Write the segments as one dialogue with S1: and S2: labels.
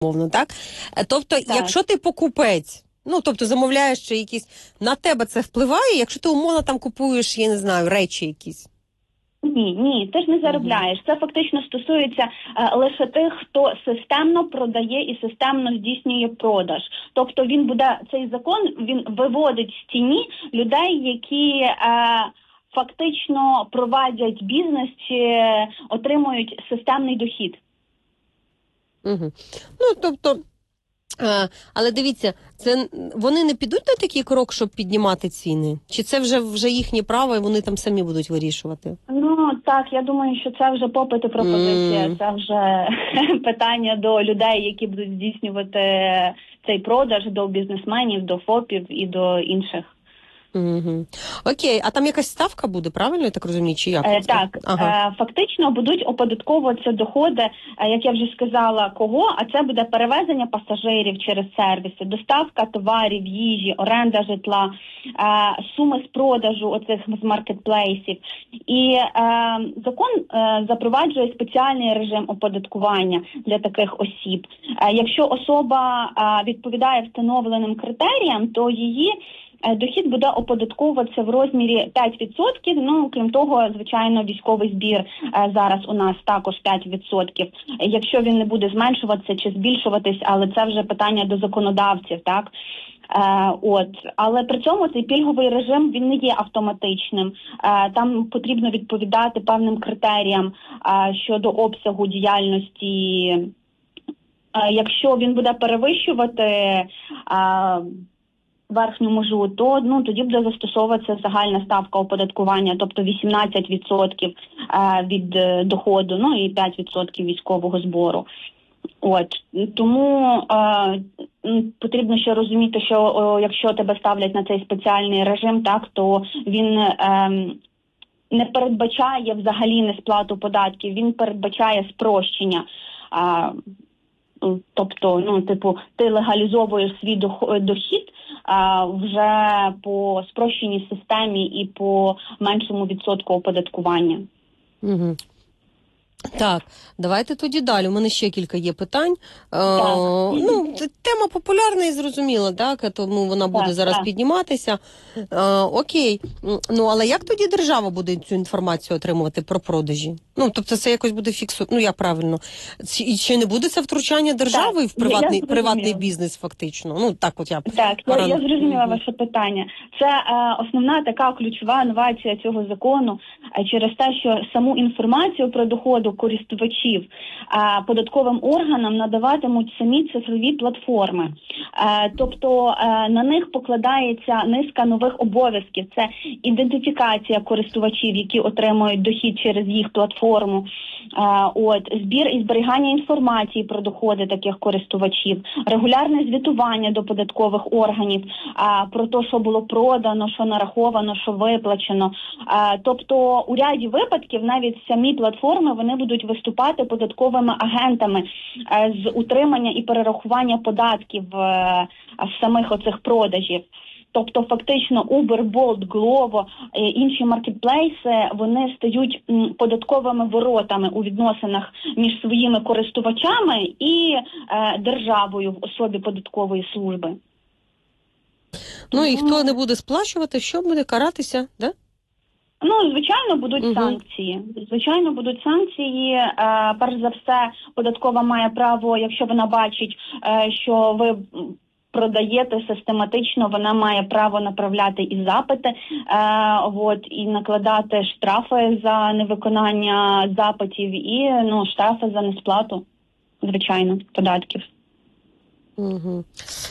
S1: мовно, так? Тобто, якщо ти покупець, ну, тобто замовляєш ще якісь, на тебе це впливає, якщо ти умовно там купуєш, я не знаю, речі якісь?
S2: Ні, ти ж не заробляєш. Це фактично стосується лише тих, хто системно продає і системно здійснює продаж. Тобто цей закон, він виводить з тіні людей, які фактично провадять бізнес чи отримують системний дохід.
S1: Угу. Ну, тобто, але дивіться, це вони не підуть на такий крок, щоб піднімати ціни? Чи це вже їхнє право і вони там самі будуть вирішувати?
S2: Ну, так, я думаю, що це вже попит і пропозиція. Це вже питання до людей, які будуть здійснювати цей продаж, до бізнесменів, до ФОПів і до інших.
S1: Угу. Окей, а там якась ставка буде, правильно, я так розумію, чи як?
S2: Так, фактично будуть оподатковуватися доходи, як я вже сказала, кого, а це буде перевезення пасажирів через сервіси, доставка товарів, їжі, оренда житла, суми з продажу оцих з маркетплейсів. І закон запроваджує спеціальний режим оподаткування для таких осіб. Якщо особа відповідає встановленим критеріям, то її дохід буде оподатковуватися в розмірі 5%, ну, крім того, звичайно, військовий збір зараз у нас також 5%. Якщо він не буде зменшуватися чи збільшуватись, але це вже питання до законодавців, так? Але при цьому цей пільговий режим, він не є автоматичним. Там потрібно відповідати певним критеріям щодо обсягу діяльності. Якщо він буде перевищувати верхню межу, то тоді буде застосовуватися загальна ставка оподаткування, тобто 18% від доходу, ну і 5% військового збору. Тому потрібно ще розуміти, що якщо тебе ставлять на цей спеціальний режим, так, то він не передбачає взагалі несплату податків, він передбачає спрощення. Тобто, ти легалізовуєш свій дохід вже по спрощеній системі і по меншому відсотку оподаткування.
S1: Угу. Так, давайте тоді далі. У мене ще кілька є питань. Тема популярна і зрозуміла, так? Тому вона буде зараз підніматися. Окей. Ну, але як тоді держава буде цю інформацію отримувати про продажі? Ну, тобто це якось буде як правильно? І чи не буде це втручання держави в приватний бізнес фактично? Ну, так от я...
S2: Я зрозуміла ваше питання. Це основна така ключова новація цього закону через те, що саму інформацію про доходу користувачів податковим органам надаватимуть самі цифрові платформи. Тобто на них покладається низка нових обов'язків. Це ідентифікація користувачів, які отримують дохід через їх платформу, збір і зберігання інформації про доходи таких користувачів, регулярне звітування до податкових органів про те, що було продано, що нараховано, що виплачено. Тобто у ряді випадків навіть самі платформи, вони будуть виступати податковими агентами з утримання і перерахування податків з самих оцих продажів. Тобто фактично Uber, Bolt, Glovo, інші маркетплейси, вони стають податковими воротами у відносинах між своїми користувачами і державою в особі податкової служби.
S1: Ну і хто не буде сплачувати, що буде каратися, да?
S2: Ну, звичайно, будуть санкції. Звичайно, будуть санкції. Перш за все, податкова має право, якщо вона бачить, що ви продаєте систематично, вона має право направляти і запити, і накладати штрафи за невиконання запитів і штрафи за несплату, звичайно, податків.
S1: Угу.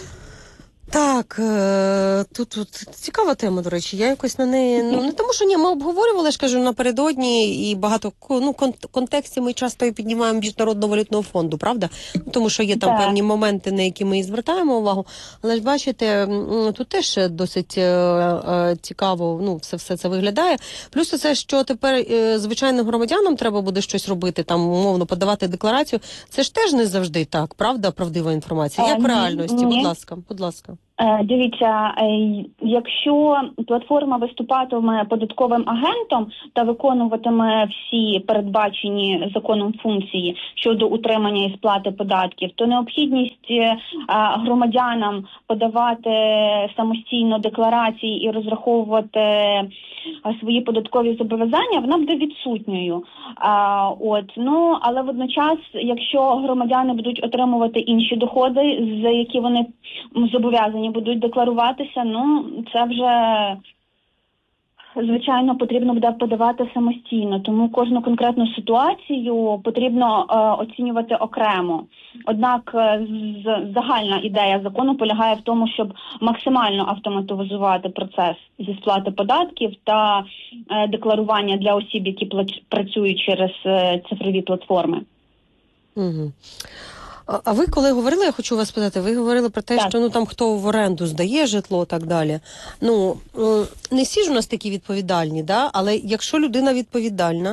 S1: Так, тут цікава тема, до речі, я якось на неї, не тому, що ми обговорювали, я ж кажу, напередодні, і багато контекстів ми часто і піднімаємо Міжнародного валютного фонду, правда? Тому що є там певні моменти, на які ми і звертаємо увагу, але ж бачите, тут теж досить цікаво, все це виглядає. Плюс це, що тепер звичайним громадянам треба буде щось робити, там, умовно, подавати декларацію, це ж теж не завжди так, правда, правдива інформація? Як в реальності? Будь ласка.
S2: Дивіться, якщо платформа виступатиме податковим агентом та виконуватиме всі передбачені законом функції щодо утримання і сплати податків, то необхідність громадянам подавати самостійно декларації і розраховувати свої податкові зобов'язання, вона буде відсутньою. Але водночас, якщо громадяни будуть отримувати інші доходи, за які вони зобов'язані будуть декларуватися, це вже, звичайно, потрібно буде подавати самостійно. Тому кожну конкретну ситуацію потрібно оцінювати окремо. Однак загальна ідея закону полягає в тому, щоб максимально автоматизувати процес зі сплати податків та декларування для осіб, які працюють через цифрові платформи.
S1: Угу. А ви коли говорили, я хочу вас питати, ви говорили про те,
S2: так,
S1: що там хто в оренду здає житло і так далі. Не всі ж у нас такі відповідальні, да? Але якщо людина відповідальна,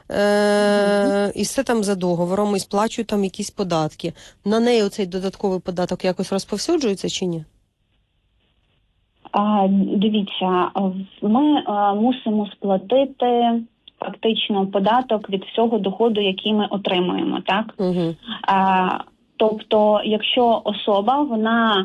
S1: і все там за договором, і сплачує там якісь податки, на неї оцей додатковий податок якось розповсюджується чи ні?
S2: Дивіться, ми мусимо сплатити фактично податок від всього доходу, який ми отримуємо, так?
S1: Угу.
S2: Тобто, якщо особа, вона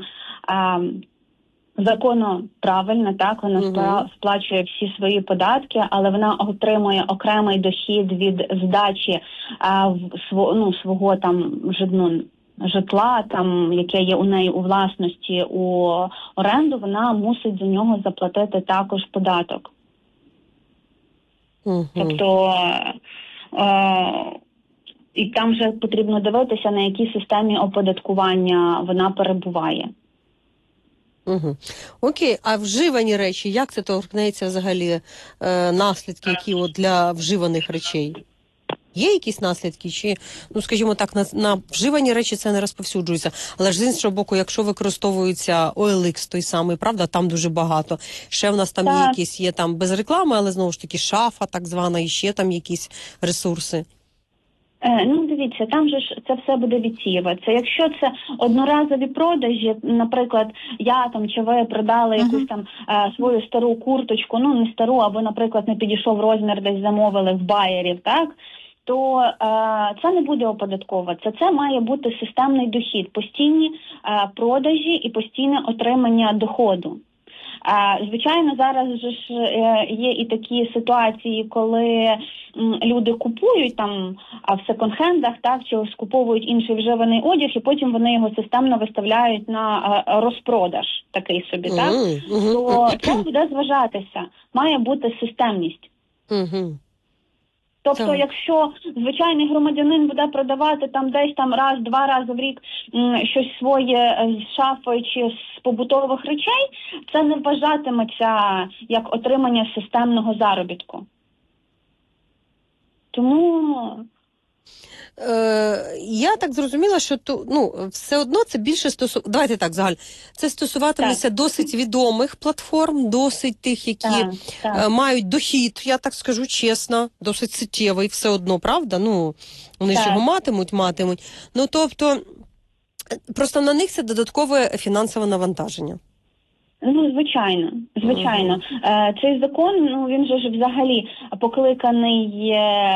S2: законоправильна, так, вона сплачує всі свої податки, але вона отримує окремий дохід від здачі свого там житла, там, яке є у неї у власності, у оренду, вона мусить за нього заплатити також податок. Тобто, і там вже потрібно дивитися, на якій системі оподаткування вона перебуває.
S1: Угу. Окей, а вживані речі, як це торкнеться взагалі наслідки, які для вживаних речей? Є якісь наслідки? Чи, скажімо так, на вживані речі це не розповсюджується? Але ж з іншого боку, якщо використовується OLX той самий, правда, там дуже багато. Ще в нас там є якісь, є там без реклами, але знову ж таки шафа так звана, і ще там якісь ресурси.
S2: Дивіться, там же ж це все буде відсіюватися. Якщо це одноразові продажі, наприклад, я там чи ви продали якусь там свою стару курточку, не стару, або, наприклад, не підійшов розмір, десь замовили в байерів, так? То це не буде оподатковуватися. Це має бути системний дохід, постійні продажі і постійне отримання доходу. Звичайно, зараз же ж є і такі ситуації, коли люди купують там в секонд-хендах, так, чи скуповують інший вживаний одяг, і потім вони його системно виставляють на розпродаж, такий собі, так? То це буде зважатися. Має бути системність. Тобто, якщо звичайний громадянин буде продавати там десь там раз-два рази в рік щось своє з шафи чи з побутових речей, це не вважатиметься як отримання системного заробітку. Тому...
S1: Я так зрозуміла, що все одно це більше давайте так, загаль. Це стосуватиметься досить відомих платформ, досить тих, які мають дохід, я так скажу чесно, досить суттєвий все одно, правда? Вони ж його матимуть. Тобто, просто на них це додаткове фінансове навантаження.
S2: Звичайно. Цей закон, він же ж взагалі покликаний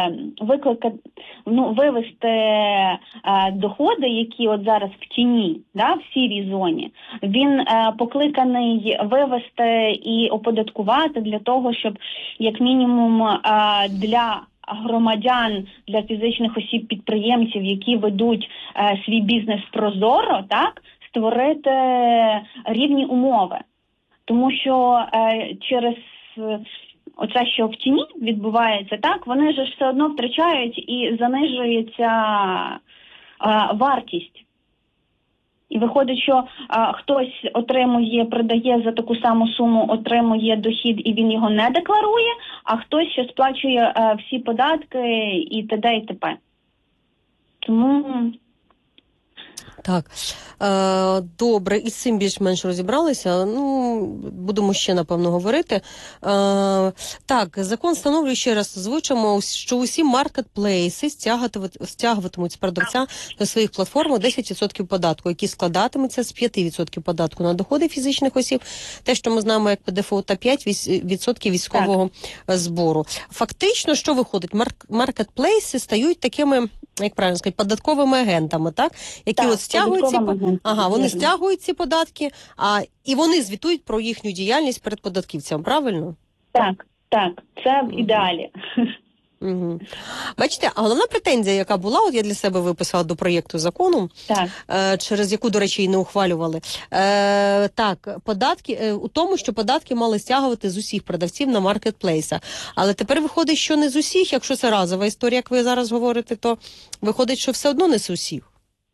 S2: вивести доходи, які от зараз в тіні, в сірій зоні. Він покликаний вивести і оподаткувати для того, щоб як мінімум для громадян, для фізичних осіб-підприємців, які ведуть свій бізнес прозоро, так, створити рівні умови. Тому що через оце, що в тіні відбувається, так, вони ж все одно втрачають і занижується вартість. І виходить, що хтось продає за таку саму суму, отримує дохід і він його не декларує, а хтось ще сплачує всі податки і т.д. і т.п. Тому...
S1: Так, добре, із цим більш-менш розібралися. Ну, будемо ще, напевно, говорити. Так, закон встановлює, ще раз озвучимо, що усі маркетплейси стягуватимуть з продавця на своїх платформах 10% податку, які складатимуться з 5% податку на доходи фізичних осіб, те, що ми знаємо як ПДФО, та 5% військового збору. Фактично, що виходить? Маркетплейси стають такими, як правильно сказати, податковими агентами, так? Які от стягують вони стягують ці податки, і вони звітують про їхню діяльність перед податківцям, правильно?
S2: Так, це в ідеалі.
S1: Угу. Бачите, а головна претензія, яка була, от я для себе виписала до проєкту закону, через яку, до речі, і не ухвалювали, податки, у тому, що податки мали стягувати з усіх продавців на маркетплейсах. Але тепер виходить, що не з усіх, якщо це разова історія, як ви зараз говорите, то виходить, що все одно не з усіх.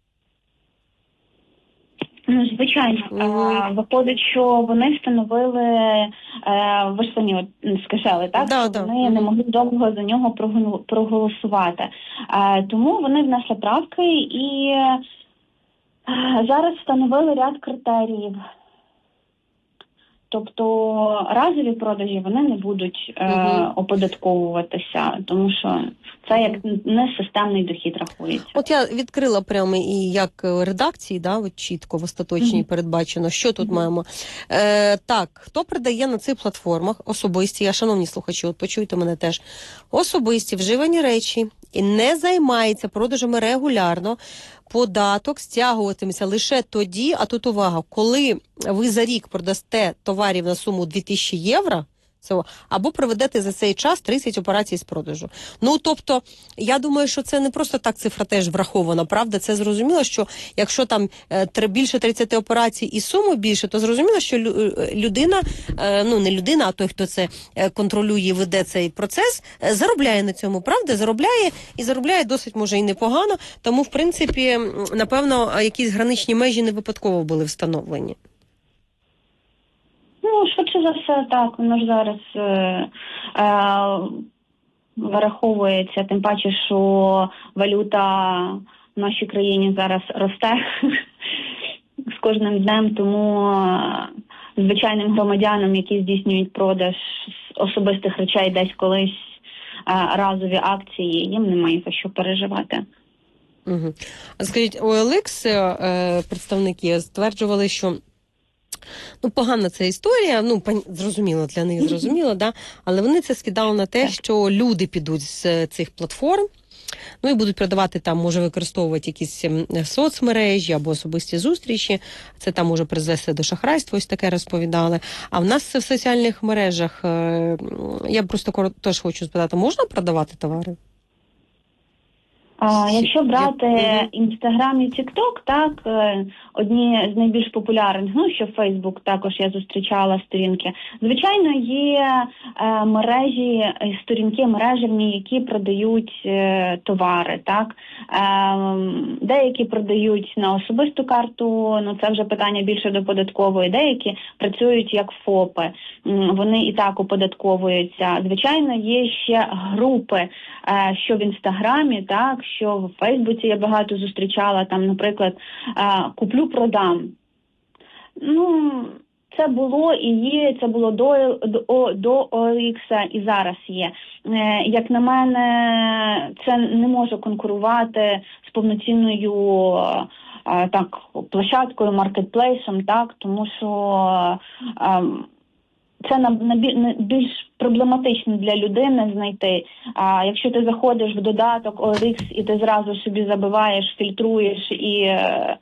S2: Ну, звичайно. Виходить, що вони встановили, ви ж самі сказали, так? Вони не могли довго за нього проголосувати. Тому вони внесли правки і зараз встановили ряд критеріїв. Тобто разові продажі вони не будуть оподатковуватися, тому що це як не системний дохід рахується.
S1: От я відкрила прямо і як редакції, да, от чітко в остаточній передбачено, що тут маємо. Так, хто продає на цих платформах особисті, шановні слухачі, от почуйте мене теж, особисті вживані речі і не займається продажами регулярно, податок стягуватиметься лише тоді, а тут увага, коли ви за рік продасте товарів на суму 2000 євро, або проведете за цей час 30 операцій з продажу. Ну, тобто, я думаю, що це не просто так цифра теж врахована, правда? Це зрозуміло, що якщо там більше 30 операцій і сума більше, то зрозуміло, що людина, ну не людина, а той, хто це контролює і веде цей процес, заробляє на цьому, правда? Заробляє досить, може, і непогано, тому, в принципі, напевно, якісь граничні межі не випадково були встановлені.
S2: Ну, швидше за все, так. Воно ж зараз вираховується, тим паче, що валюта в нашій країні зараз росте з кожним днем, тому звичайним громадянам, які здійснюють продаж особистих речей десь колись, разові акції, їм немає за що переживати.
S1: Угу. А скажіть, OLX представники стверджували, що погана ця історія, зрозуміло, для них зрозуміло, да? Але вони це скидали на те, що люди підуть з цих платформ, і будуть продавати там, може використовувати якісь соцмережі або особисті зустрічі, це там може призвести до шахрайства, ось таке розповідали. А в нас це в соціальних мережах, я просто теж хочу спитати, можна продавати товари?
S2: Якщо брати Інстаграм і Тікток, так, одні з найбільш популярних, що Фейсбук також я зустрічала сторінки. Звичайно, є мережі, сторінки мережевні, які продають товари, так. Деякі продають на особисту карту, це вже питання більше до податкової, деякі працюють як ФОПи, вони і так оподатковуються. Звичайно, є ще групи, що в Інстаграмі, так, що в Фейсбуці я багато зустрічала, там, наприклад, куплю-продам. Це було і є, це було до OLX і зараз є. Як на мене, це не може конкурувати з повноцінною площадкою, маркетплейсом, так, тому що це більш проблематично для людини знайти. Якщо ти заходиш в додаток OLX і ти зразу собі забиваєш, фільтруєш і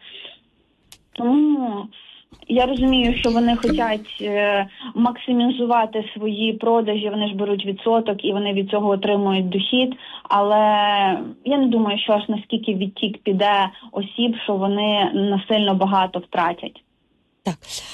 S2: тому я розумію, що вони хочуть максимізувати свої продажі, вони ж беруть відсоток і вони від цього отримують дохід, але я не думаю, що аж наскільки відтік піде осіб, що вони насильно багато втратять.
S1: Так.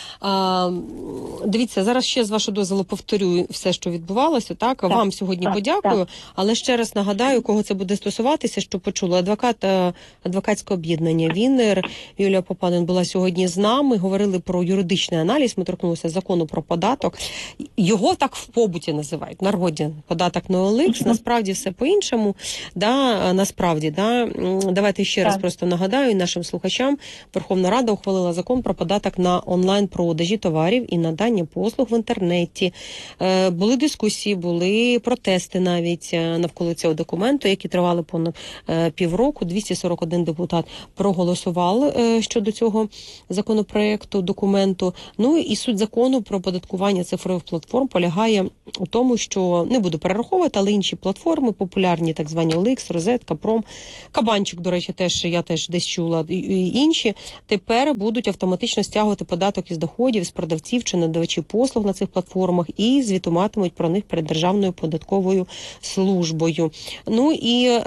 S1: Дивіться, зараз ще з вашого дозволу повторю все, що відбувалося. Так? Вам сьогодні подякую, але ще раз нагадаю, кого це буде стосуватися, що почули. Адвокатське об'єднання «Вінер» Юлія Попадин була сьогодні з нами, говорили про юридичний аналіз, ми торкнулися закону про податок. Його так в побуті називають, в народі податок на OLX, насправді все по-іншому. Насправді, давайте ще раз просто нагадаю нашим слухачам, Верховна Рада ухвалила закон про податок на онлайн-продажі товарів і надання послуг в інтернеті. Були дискусії, були протести навіть навколо цього документу, які тривали понад півроку. 241 депутат проголосував щодо цього законопроекту, документу. Ну і суть закону про оподаткування цифрових платформ полягає у тому, що, не буду перераховувати, але інші платформи, популярні так звані OLX, Розетка, Пром, Кабанчик, до речі, я теж десь чула, і інші, тепер будуть автоматично стягувати податок із доходів з продавців чи надавачів послуг на цих платформах і звітуватимуть про них перед Державною податковою службою. Ну і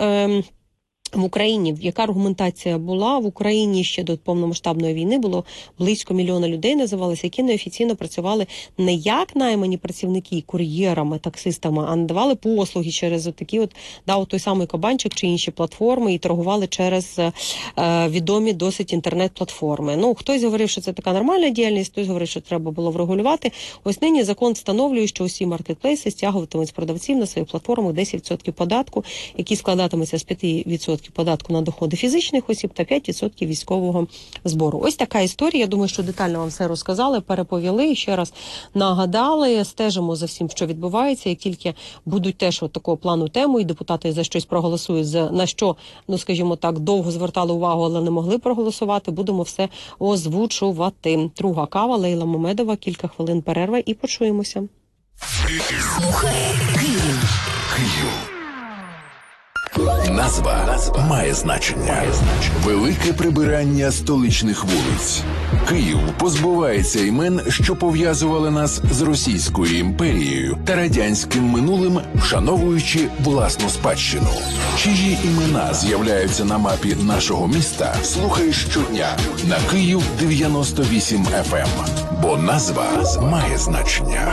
S1: в Україні, яка аргументація була? В Україні ще до повномасштабної війни було близько 1 мільйона людей, називалися, які неофіційно працювали не як наймані працівники, кур'єрами, таксистами, а надавали послуги через отакі той самий Кабанчик чи інші платформи і торгували через відомі досить інтернет-платформи. Ну, хтось говорив, що це така нормальна діяльність, хтось говорив, що треба було врегулювати. Ось нині закон встановлює, що усі маркетплейси стягуватимуть з продавців на своїх платформах 10% податку, який складатиметься з 5% податку на доходи фізичних осіб та 5% військового збору. Ось така історія. Я думаю, що детально вам все розказали, переповіли, ще раз нагадали, стежимо за всім, що відбувається. Як тільки будуть теж такого плану тему, і депутати за щось проголосують, на що, скажімо так, довго звертали увагу, але не могли проголосувати, будемо все озвучувати. Друга кава, Лейла Мамедова, кілька хвилин перерва і почуємося.
S3: Слухай Київ. Назва має значення. Велике прибирання столичних вулиць. Київ позбувається імен, що пов'язували нас з Російською імперією та радянським минулим, вшановуючи власну спадщину. Чиї імена з'являються на мапі нашого міста, слухай щодня на Київ 98 FM. Бо назва має значення.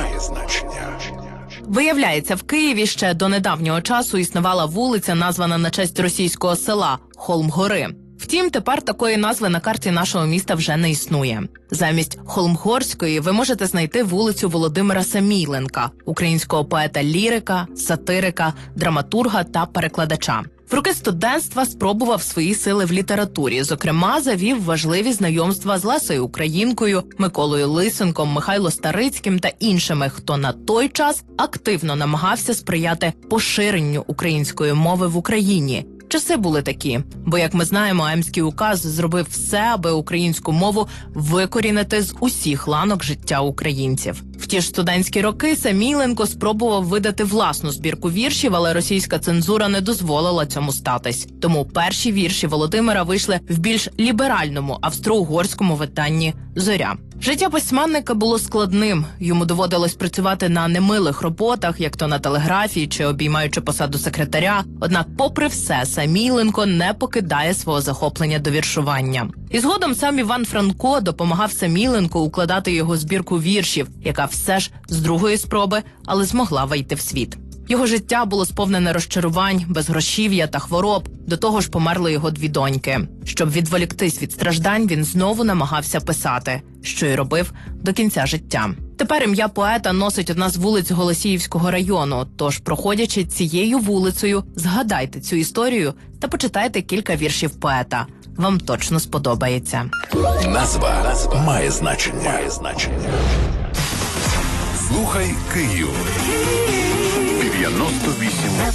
S4: Виявляється, в Києві ще до недавнього часу існувала вулиця, названа на честь російського села Холмгори. Втім, тепер такої назви на карті нашого міста вже не існує. Замість Холмгорської ви можете знайти вулицю Володимира Самійленка, українського поета-лірика, сатирика, драматурга та перекладача. В роки студентства спробував свої сили в літературі. Зокрема, завів важливі знайомства з Лесею Українкою, Миколою Лисенком, Михайло Старицьким та іншими, хто на той час активно намагався сприяти поширенню української мови в Україні. Часи були такі, бо, як ми знаємо, Емський указ зробив все, аби українську мову викорінити з усіх ланок життя українців. В ті ж студентські роки Самійленко спробував видати власну збірку віршів, але російська цензура не дозволила цьому статись. Тому перші вірші Володимира вийшли в більш ліберальному австро-угорському виданні «Зоря». Життя письменника було складним. Йому доводилось працювати на немилих роботах, як то на телеграфії чи обіймаючи посаду секретаря. Однак, попри все, Самійленко не покидає свого захоплення до віршування. І згодом сам Іван Франко допомагав Самійленку укладати його збірку віршів, яка все ж з другої спроби, але змогла вийти в світ. Його життя було сповнене розчарувань, безгрошів'я та хвороб. До того ж померли його 2 доньки. Щоб відволіктись від страждань, він знову намагався писати, що й робив до кінця життя. Тепер ім'я поета носить одна з вулиць Голосіївського району. Тож, проходячи цією вулицею, згадайте цю історію та почитайте кілька віршів поета. Вам точно сподобається.
S3: Назва має значення. Слухай Київ. 98